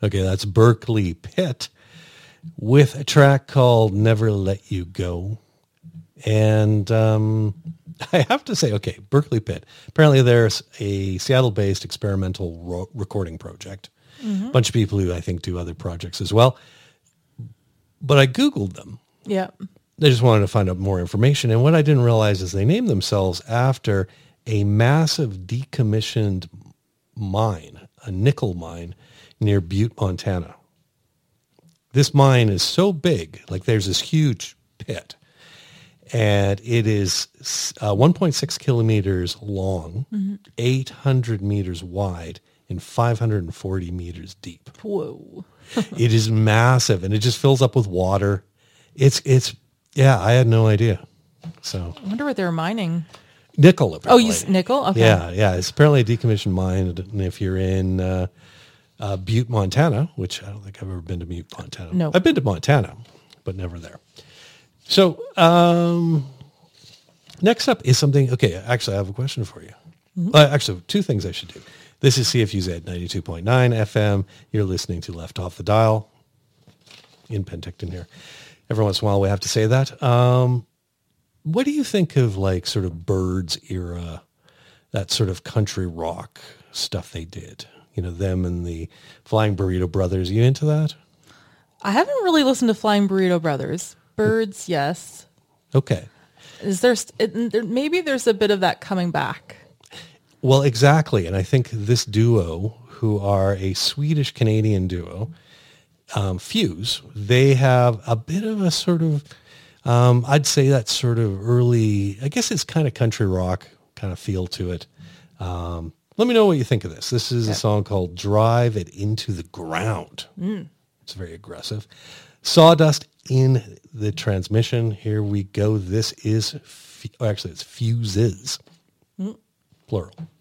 Okay, that's Berkeley Pit with a track called Never Let You Go. And I have to say, okay, Berkeley Pit. Apparently there's a Seattle-based experimental recording project. A bunch of people who I think do other projects as well. But I Googled them. Yeah. I just wanted to find out more information. And what I didn't realize is they named themselves after a massive decommissioned mine, a nickel mine near Butte, Montana. This mine is so big, like there's this huge pit. And it is 1.6 kilometers long, 800 meters wide, and 540 meters deep. Whoa. It is massive, and it just fills up with water. It's I had no idea. So I wonder what they're mining. nickel, apparently. Nickel? Okay. Yeah. It's apparently a decommissioned mine. And if you're in Butte, Montana, which I don't think I've ever been to Butte, Montana. No. I've been to Montana, but never there. So next up is something, okay, actually I have a question for you. Actually, two things I should do. This is CFUZ 92.9 FM. You're listening to Left Off the Dial in Penticton here. Every once in a while we have to say that. What do you think of like sort of Byrds era, that sort of country rock stuff they did? You know, them and the Flying Burrito Brothers. Are you into that? I haven't really listened to Flying Burrito Brothers. Byrds, yes. Okay. Maybe there's a bit of that coming back. Well, exactly. And I think this duo, who are a Swedish-Canadian duo, Fuse, they have a bit of a sort of, I'd say that sort of early, I guess it's kind of country rock kind of feel to it. Let me know what you think of this. This is a song called Drive It Into the Ground. It's very aggressive. Sawdust in the transmission. Here we go. This is, it's Fuses. Plural.